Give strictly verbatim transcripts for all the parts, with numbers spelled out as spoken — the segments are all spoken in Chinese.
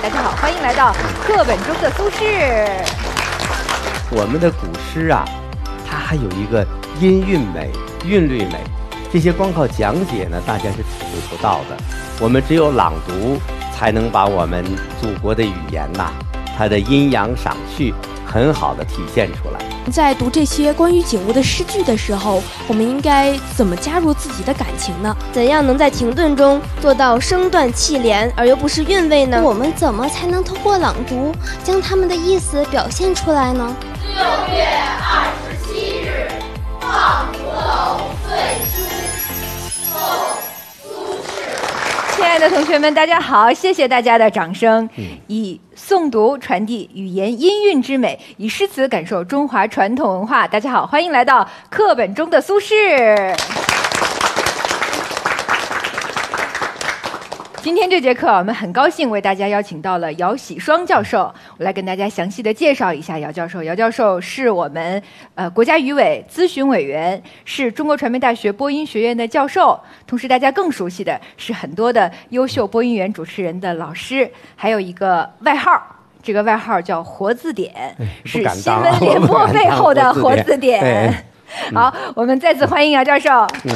大家好，欢迎来到课本中的苏轼。 我们的古诗啊，它还有一个音韵美、韵律美，这些光靠讲解呢，大家是体会不到的。我们只有朗读，才能把我们祖国的语言呐、啊，它的阴阳赏序很好的体现出来。 在读这些关于景物的诗句的时候，我们应该怎么加入自己的感情呢？ 怎样能在停顿中做到声断气连而又不失韵味呢？ 我们怎么才能通过朗读将他们的意思表现出来呢？ 六月二十七日，望湖楼醉书，宋·苏轼。 亲爱的同学们，大家好，谢谢大家的掌声。以诵读传递语言音韵之美，以诗词感受中华传统文化。大家好，欢迎来到课本中的苏轼。今天这节课，我们很高兴为大家邀请到了姚喜双教授，我来跟大家详细的介绍一下姚教授。姚教授是我们呃国家语委咨询委员，是中国传媒大学播音学院的教授，同时大家更熟悉的是很多的优秀播音员、主持人的老师，还有一个外号，这个外号叫活字典，是新闻联播背后的活字典。好，我们再次欢迎姚教授。嗯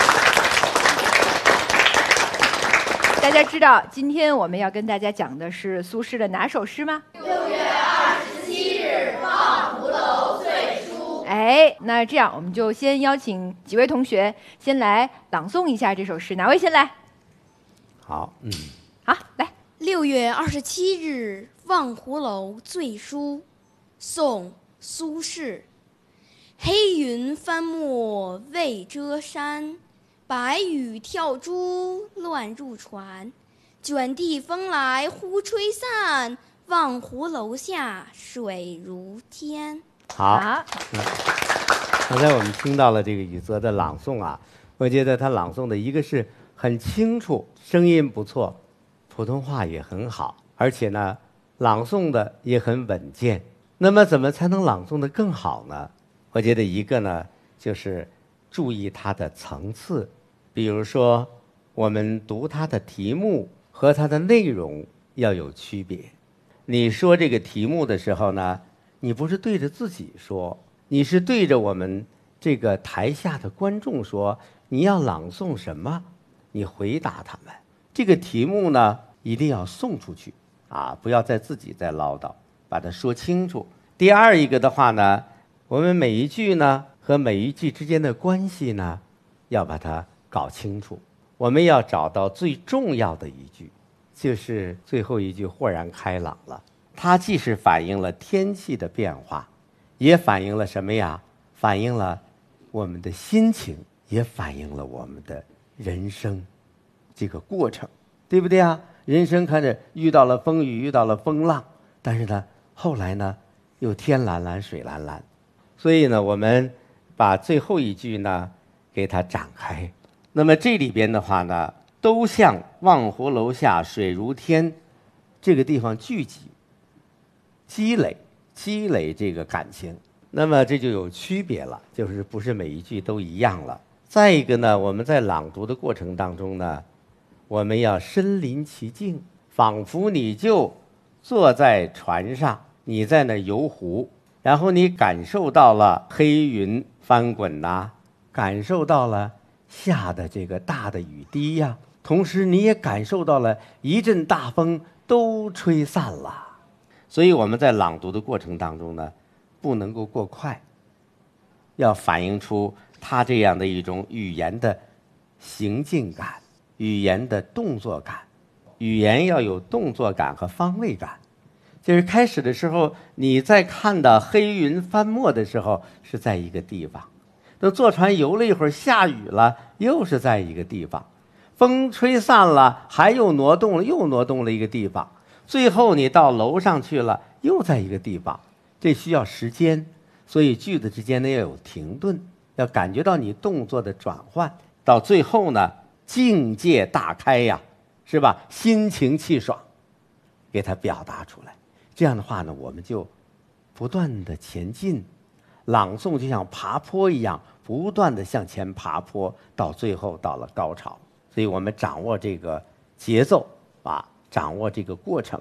大家知道今天我们要跟大家讲的是苏轼的哪首诗吗？ 六月二十七日，望湖楼醉书。 哎，那这样我们就先邀请几位同学先来朗诵一下这首诗，哪位先来？ 好，嗯， 好，来。 六月二十七日，望湖楼醉书，宋·苏轼。黑云翻墨未遮山，白雨跳珠乱入船，卷地风来忽吹散，望湖楼下水如天。 好，嗯，刚才我们听到了这个宇泽的朗诵啊，我觉得他朗诵的一个是很清楚，声音不错，普通话也很好，而且呢，朗诵的也很稳健。那么怎么才能朗诵的更好呢？我觉得一个呢，就是注意它的层次。比如说，我们读它的题目和它的内容要有区别。你说这个题目的时候呢，你不是对着自己说，你是对着我们这个台下的观众说，你要朗诵什么，你回答他们。这个题目呢，一定要送出去啊，不要再自己再唠叨，把它说清楚。第二一个的话呢，我们每一句呢和每一句之间的关系呢，要把它搞清楚。我们要找到最重要的一句，就是最后一句豁然开朗了。它既是反映了天气的变化，也反映了什么呀？反映了我们的心情，也反映了我们的人生这个过程，对不对啊？人生看着遇到了风雨，遇到了风浪，但是呢，后来呢，又天蓝蓝水蓝蓝。所以呢，我们把最后一句呢给它展开。那么这里边的话呢，都向望湖楼下水如天这个地方聚集积累积累这个感情，那么这就有区别了，就是不是每一句都一样了。再一个呢，我们在朗读的过程当中呢，我们要身临其境，仿佛你就坐在船上，你在那游湖，然后你感受到了黑云翻滚呐、啊，感受到了下的这个大的雨滴呀、啊，同时你也感受到了一阵大风都吹散了。所以我们在朗读的过程当中呢，不能够过快，要反映出它这样的一种语言的行进感，语言的动作感，语言要有动作感和方位感。就是开始的时候，你在看到黑云翻墨的时候是在一个地方，都坐船游了一会儿，下雨了，又是在一个地方，风吹散了，还又挪动了，又挪动了一个地方，最后你到楼上去了，又在一个地方。这需要时间，所以句子之间呢要有停顿，要感觉到你动作的转换，到最后呢境界大开呀，是吧？心情气爽，给它表达出来。这样的话呢，我们就不断的前进，朗诵就像爬坡一样，不断的向前爬坡，到最后到了高潮。所以我们掌握这个节奏啊，掌握这个过程，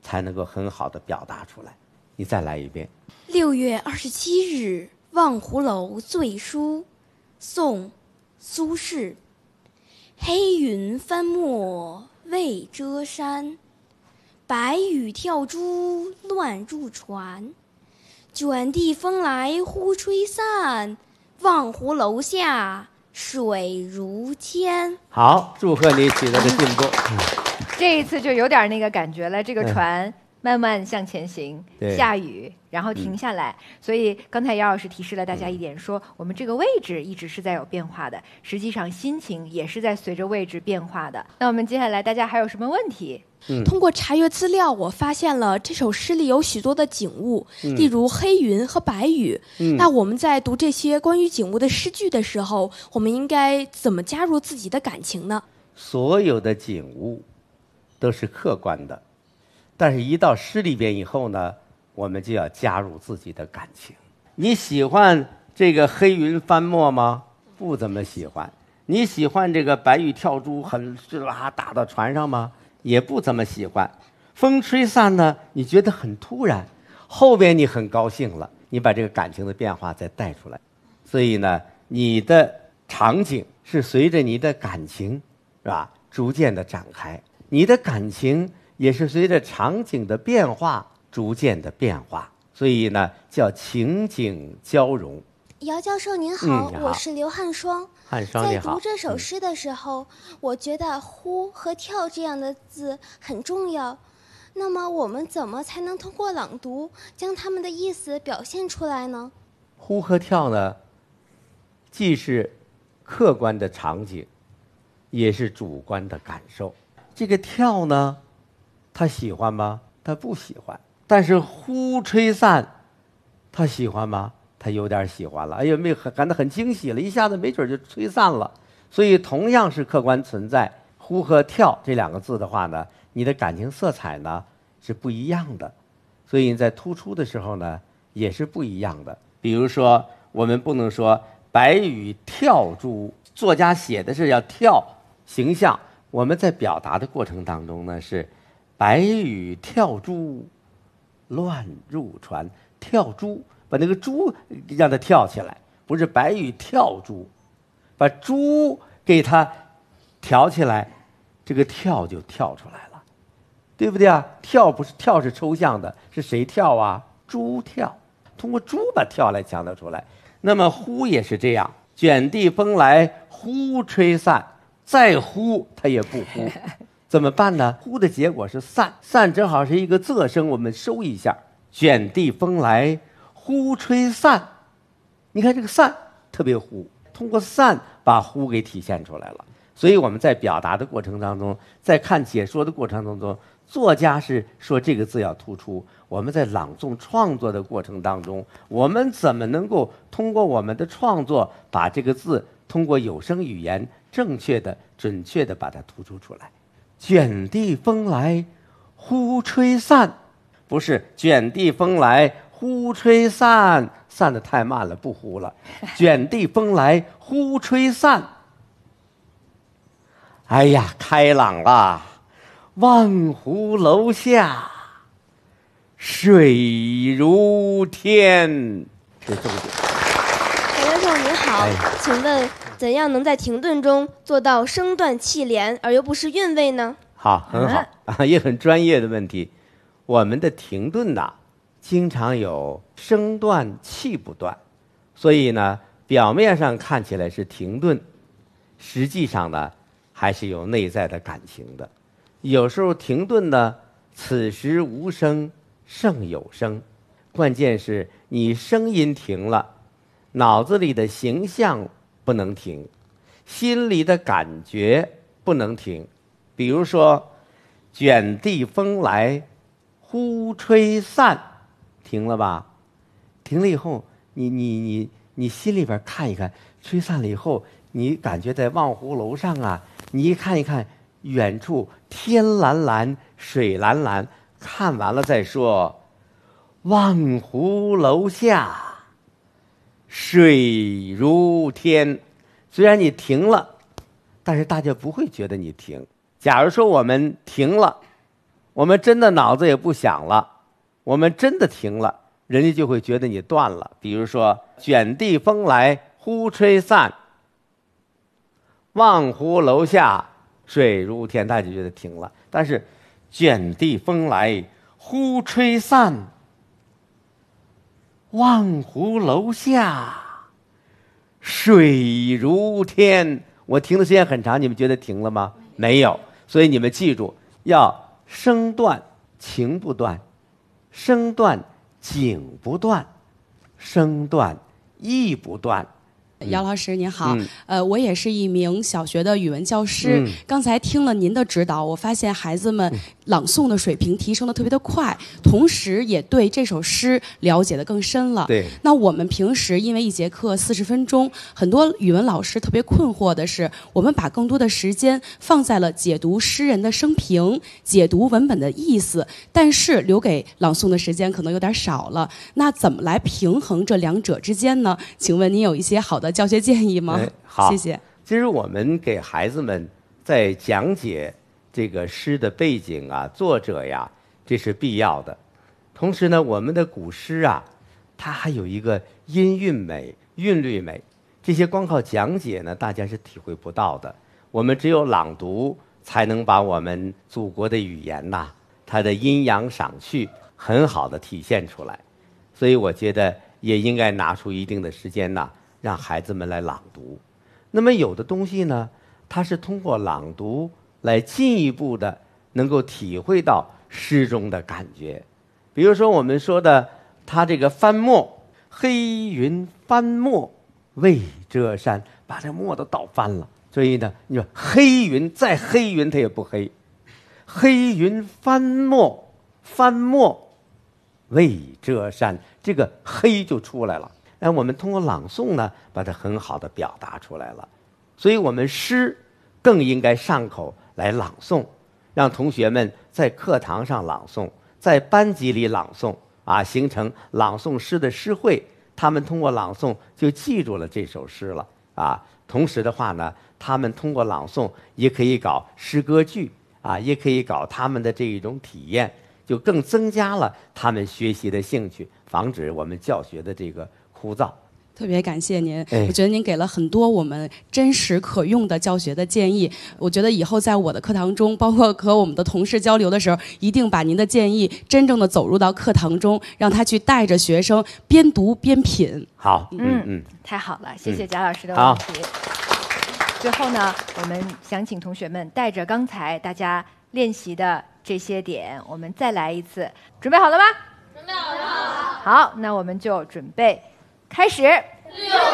才能够很好的表达出来。你再来一遍。 六月二十七日，望湖楼醉书，宋·苏轼。黑云翻墨未遮山，白雨跳珠乱入船。卷地风来忽吹散，望湖楼下水如天。 好，祝贺你取得的进步。 这一次就有点那个感觉了，这个船慢慢向前行，下雨然后停下来、嗯、所以刚才姚老师提示了大家一点，说我们这个位置一直是在有变化的，实际上心情也是在随着位置变化的。那我们接下来大家还有什么问题？ 嗯、通过查阅资料，我发现了这首诗里有许多的景物、嗯、例如黑云和白雨、嗯、那我们在读这些关于景物的诗句的时候，我们应该怎么加入自己的感情呢？ 所有的景物都是客观的，但是一到诗里边以后呢，我们就要加入自己的感情。你喜欢这个黑云翻墨吗？不怎么喜欢。你喜欢这个白雨跳珠很哇打到船上吗？也不怎么喜欢。风吹散呢，你觉得很突然，后边你很高兴了，你把这个感情的变化再带出来。所以呢，你的场景是随着你的感情是吧逐渐的展开，你的感情也是随着场景的变化逐渐的变化，所以呢叫情景交融。 姚教授您好、嗯、我是刘汉双。 汉双你好。 在读这首诗的时候、嗯、我觉得呼和跳这样的字很重要，那么我们怎么才能通过朗读将它们的意思表现出来呢？ 呼和跳呢既是客观的场景，也是主观的感受。这个跳呢他喜欢吗？他不喜欢。但是呼吹散他喜欢吗？他有点喜欢了。哎呀，没感到很惊喜了，一下子没准就吹散了。所以同样是客观存在，呼和跳这两个字的话呢，你的感情色彩呢是不一样的，所以你在突出的时候呢也是不一样的。比如说我们不能说白雨跳珠，作家写的是要跳形象，我们在表达的过程当中呢是白雨跳珠乱入船。跳珠，把那个珠让它跳起来，不是白雨跳珠，把珠给它挑起来，这个跳就跳出来了，对不对啊？跳不是跳是抽象的，是谁跳啊？珠跳，通过珠把跳来强调出来。那么呼也是这样，卷地风来呼吹散，再呼它也不呼，怎么办呢？呼的结果是散，散正好是一个仄声，我们收一下。卷地风来呼吹散，你看这个散特别呼，通过散把呼给体现出来了。所以我们在表达的过程当中，在看解说的过程当中，作家是说这个字要突出，我们在朗诵创作的过程当中，我们怎么能够通过我们的创作把这个字通过有声语言正确的准确的把它突出出来。卷地风来呼吹散，不是卷地风来呼吹散，散得太慢了，不呼了。卷地风来呼吹散，哎呀，开朗了。望湖楼下水如天，这重点。 姚教授您好、哎、请问怎样能在停顿中做到声断气连而又不失韵味呢？ 好，很好、啊、也很专业的问题。我们的停顿呐，经常有声断气不断，所以呢，表面上看起来是停顿，实际上呢，还是有内在的感情的。有时候停顿呢，此时无声胜有声，关键是你声音停了，脑子里的形象不能停，心里的感觉不能停。比如说，卷地风来呼吹散，停了吧？停了以后，你你你你心里边看一看，吹散了以后，你感觉在望湖楼上啊，你一看一看，远处天蓝蓝，水蓝蓝，看完了再说。望湖楼下水如天，虽然你停了，但是大家不会觉得你停。假如说我们停了， 我们真的脑子也不想了，我们真的停了，人家就会觉得你断了。比如说卷地风来忽吹散，望湖楼下水如天，大家就觉得停了。但是卷地风来忽吹散，望湖楼下水如天，我停的时间很长，你们觉得停了吗？没有。所以你们记住，要声断情不断，声断景不断，声断意不断。 姚老师您好， 嗯、 呃，我也是一名小学的语文教师。嗯、刚才听了您的指导，我发现孩子们朗诵的水平提升的特别的快，同时也对这首诗了解的更深了。 对。 那我们平时因为一节课四十分钟，很多语文老师特别困惑的是，我们把更多的时间放在了解读诗人的生平、解读文本的意思，但是留给朗诵的时间可能有点少了。那怎么来平衡这两者之间呢？请问您有一些好的教学建议吗？ 哎、好， 谢谢。 其实我们给孩子们在讲解这个诗的背景啊、作者呀，这是必要的。同时呢，我们的古诗啊，它还有一个音韵美、韵律美，这些光靠讲解呢，大家是体会不到的。我们只有朗读，才能把我们祖国的语言呐、啊，它的阴阳赏趣很好的体现出来。所以我觉得也应该拿出一定的时间呐、啊，让孩子们来朗读。那么有的东西呢，它是通过朗读来进一步的能够体会到诗中的感觉。比如说我们说的它这个翻墨，黑云翻墨未遮山，把这墨都倒翻了。所以呢，你说黑云再黑云它也不黑，黑云翻墨，翻墨未遮山，这个黑就出来了。那我们通过朗诵呢，把它很好的表达出来了。所以我们诗更应该上口来朗诵，让同学们在课堂上朗诵，在班级里朗诵啊，形成朗诵诗的诗会。他们通过朗诵就记住了这首诗了啊。同时的话呢，他们通过朗诵也可以搞诗歌剧啊，也可以搞他们的这一种体验，就更增加了他们学习的兴趣，防止我们教学的这个枯燥。 特别感谢您， 哎、 我觉得您给了很多我们真实可用的教学的建议。我觉得以后在我的课堂中，包括和我们的同事交流的时候，一定把您的建议真正的走入到课堂中，让他去带着学生边读边品。 好， 嗯嗯嗯， 太好了，谢谢贾老师的问题。最后呢，我们想请同学们带着刚才大家练习的这些点，我们再来一次。准备好了吗？ 准备好了。 好，那我们就准备开始。 六